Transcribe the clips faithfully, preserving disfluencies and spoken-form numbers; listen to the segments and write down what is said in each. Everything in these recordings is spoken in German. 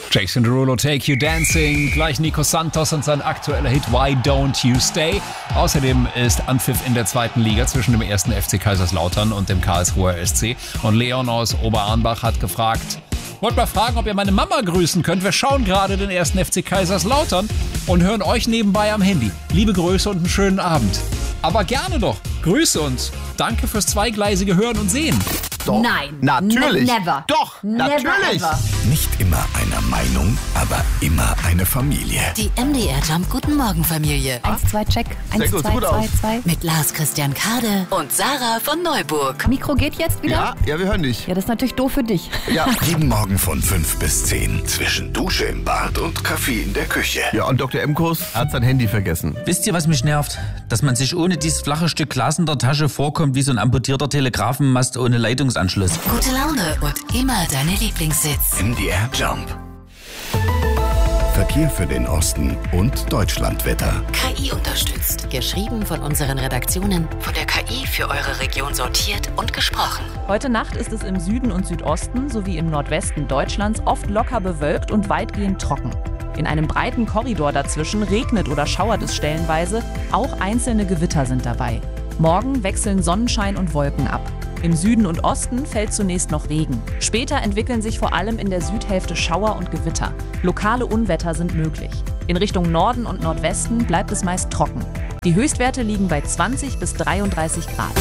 Jason Derulo, Take You Dancing, gleich Nico Santos und sein aktueller Hit Why Don't You Stay. Außerdem ist Anpfiff in der zweiten Liga zwischen dem ersten F C Kaiserslautern und dem Karlsruher S C. Und Leon aus Oberarnbach hat gefragt, wollt mal fragen, ob ihr meine Mama grüßen könnt. Wir schauen gerade den ersten F C Kaiserslautern und hören euch nebenbei am Handy. Liebe Grüße und einen schönen Abend. Aber gerne doch. Grüße und danke fürs zweigleisige Hören und Sehen. Doch. Nein. Natürlich. Ne- never. Doch. Never Natürlich. ever. Nicht immer einer Meinung, aber immer eine Familie. Die M D R Jump Guten Morgen Familie. Eins, zwei, check. Eins, Sehr gut, zwei, gut zwei, aus. zwei. Mit Lars Christian Kade und Sarah von Neuburg. Mikro geht jetzt wieder? Ja, ja, wir hören dich. Ja, das ist natürlich doof für dich. Ja. Jeden Morgen von fünf bis zehn. Zwischen Dusche im Bad und Kaffee in der Küche. Ja, und Doktor Emkus hat sein Handy vergessen. Wisst ihr, was mich nervt? Dass man sich ohne dieses flache Stück Glas in der Tasche vorkommt wie so ein amputierter Telegrafenmast ohne Leitungsanschluss. Gute Laune und immer deine Lieblingssitz. M D R Jump. Verkehr für den Osten und Deutschlandwetter. K I unterstützt. Geschrieben von unseren Redaktionen. Von der K I für eure Region sortiert und gesprochen. Heute Nacht ist es im Süden und Südosten sowie im Nordwesten Deutschlands oft locker bewölkt und weitgehend trocken. In einem breiten Korridor dazwischen regnet oder schauert es stellenweise, auch einzelne Gewitter sind dabei. Morgen wechseln Sonnenschein und Wolken ab. Im Süden und Osten fällt zunächst noch Regen. Später entwickeln sich vor allem in der Südhälfte Schauer und Gewitter. Lokale Unwetter sind möglich. In Richtung Norden und Nordwesten bleibt es meist trocken. Die Höchstwerte liegen bei zwanzig bis dreiunddreißig Grad.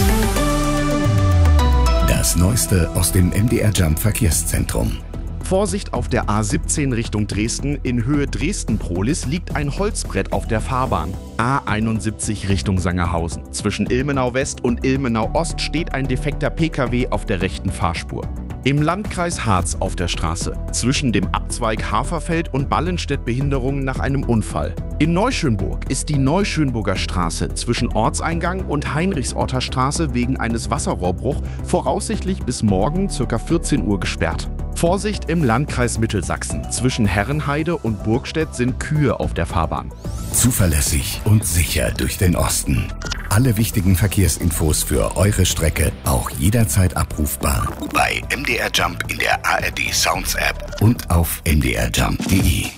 Das Neueste aus dem M D R Jump Verkehrszentrum. Vorsicht auf der A siebzehn Richtung Dresden. In Höhe Dresden-Prolis liegt ein Holzbrett auf der Fahrbahn. A einundsiebzig Richtung Sangerhausen. Zwischen Ilmenau West und Ilmenau Ost steht ein defekter P K W auf der rechten Fahrspur. Im Landkreis Harz auf der Straße. Zwischen dem Abzweig Haferfeld und Ballenstedt Behinderungen nach einem Unfall. In Neuschönburg ist die Neuschönburger Straße zwischen Ortseingang und Heinrichsorter Straße wegen eines Wasserrohrbruchs voraussichtlich bis morgen ca. vierzehn Uhr gesperrt. Vorsicht im Landkreis Mittelsachsen. Zwischen Herrenheide und Burgstedt sind Kühe auf der Fahrbahn. Zuverlässig und sicher durch den Osten. Alle wichtigen Verkehrsinfos für eure Strecke auch jederzeit abrufbar bei M D R Jump in der A R D Sounds App und auf m d r jump punkt d e.